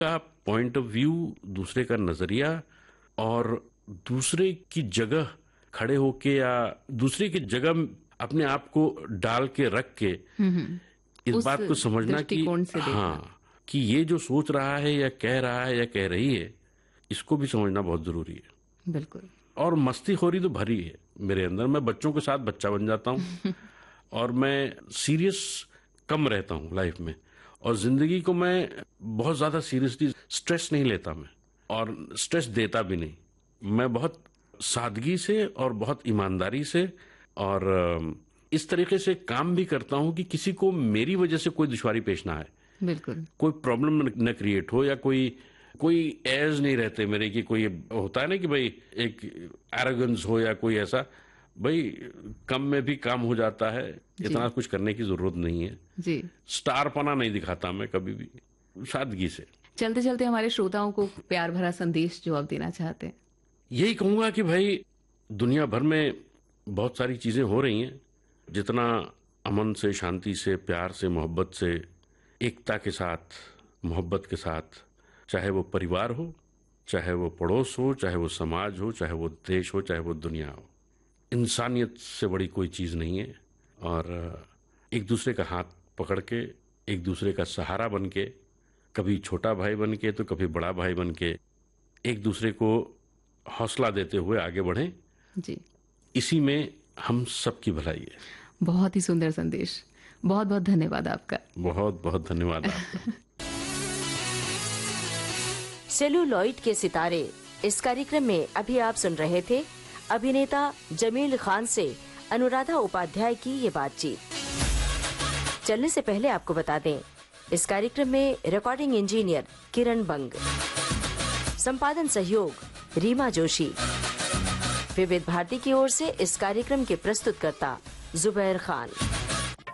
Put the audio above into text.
का point of view, दूसरे का नजरिया और दूसरे की जगह खड़े होके या दूसरे की जगह अपने आप को डाल के रख के इस उस बात को समझना कि दृष्टिकोण से देखना। हाँ, कि ये जो सोच रहा है या कह रहा है या कह रही है, इसको भी समझना बहुत जरूरी है। बिल्कुल। और मस्तीखोरी तो भरी है मेरे अंदर, मैं बच्चों के साथ बच्चा बन जाता हूँ और मैं सीरियस कम रहता हूँ लाइफ में, और जिंदगी को मैं बहुत ज्यादा सीरियसली स्ट्रेस नहीं लेता मैं, और स्ट्रेस देता भी नहीं। मैं बहुत सादगी से और बहुत ईमानदारी से और इस तरीके से काम भी करता हूँ कि किसी को मेरी वजह से कोई दुश्वारी पेश ना आए, बिल्कुल। कोई प्रॉब्लम न क्रिएट हो, या कोई एज नहीं रहते मेरे की, कोई होता है ना कि भाई एक एरोगेंस हो या कोई ऐसा, भाई कम में भी काम हो जाता है, इतना कुछ करने की जरूरत नहीं है जी। स्टार पना नहीं दिखाता मैं कभी भी, सादगी से। चलते चलते हमारे श्रोताओं को प्यार भरा संदेश जो आप देना चाहते हैं। यही कहूंगा कि भाई दुनिया भर में बहुत सारी चीजें हो रही हैं, जितना अमन से, शांति से, प्यार से, मोहब्बत से, एकता के साथ, मोहब्बत के साथ, चाहे वो परिवार हो, चाहे वो पड़ोस हो, चाहे वो समाज हो, चाहे वो देश हो, चाहे वो दुनिया हो, इंसानियत से बड़ी कोई चीज नहीं है। और एक दूसरे का हाथ पकड़ के, एक दूसरे का सहारा बन के, कभी छोटा भाई बन के तो कभी बड़ा भाई बन के, एक दूसरे को हौसला देते हुए आगे बढ़ें जी। इसी में हम सबकी भलाई है। बहुत ही सुंदर संदेश, बहुत बहुत धन्यवाद आपका। बहुत बहुत धन्यवाद आपका। सेलुलॉइड के सितारे, इस कार्यक्रम में अभी आप सुन रहे थे अभिनेता जमील खान से अनुराधा उपाध्याय की ये बातचीत। चलने से पहले आपको बता दें, इस कार्यक्रम में रिकॉर्डिंग इंजीनियर किरण बंग, संपादन सहयोग रीमा जोशी, विविध भारती की ओर से इस कार्यक्रम के प्रस्तुतकर्ता जुबैर खान।